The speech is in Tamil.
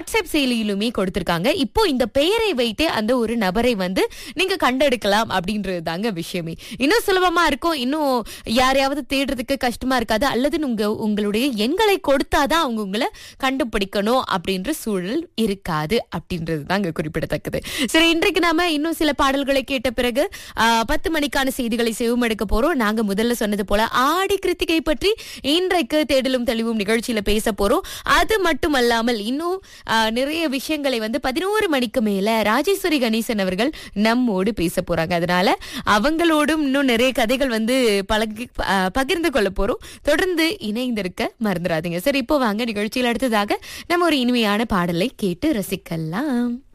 வாட்ஸ்அப் செயலியிலுமே கொடுத்திருக்காங்க. இப்போ இந்த பெயரை வைத்தே அந்த ஒரு நபரை வந்து நீங்க கண்டெடுக்கலாம் அப்படின்றது தாங்க விஷயமே. இன்னும் சுலபமா இருக்கும், இன்னும் யாரையாவது தேடுறதுக்கு கஷ்டமா இருக்காது. அல்லது உங்களுடைய எண்களை கொடுத்தாதான் அவங்க உங்களை கண்டுபிடிக்கணும் அப்படின்ற சூழல் இருக்காது அப்படின்றது தாங்க குறிப்பிடத்தக்கது. சரி, இன்றைக்கு நாம இன்னும் சில பாடல்களை கேட்ட பிறகு 10 மணிக்கான செய்திகளை செவிமடுக்க போறோம். நாங்க முதல்ல சொன்னது போல ஆடி கிருத்திகை பற்றி இன்றைக்கு தேடலும் தெளிவும் நிகழ்ச்சியில பேச போறோம். அது மட்டுமல்லாமல் இன்னும் நிறைய விஷயங்களை வந்து 11 மணிக்கு மேல ராஜேஸ்வரி கணேசன் அவர்கள் நம்மோடு பேச போறாங்க. அதனால அவங்களோடும் இன்னும் நிறைய கதைகள் வந்து பகிர்ந்து கொள்ள போறோம். தொடர்ந்து இணைந்திருக்க மறந்துடாதீங்க. சரி, இப்போ வாங்க நிகழ்ச்சியில் அடுத்ததாக நம்ம ஒரு இனிமையான பாடலை கேட்டு ரசிக்கலாம்.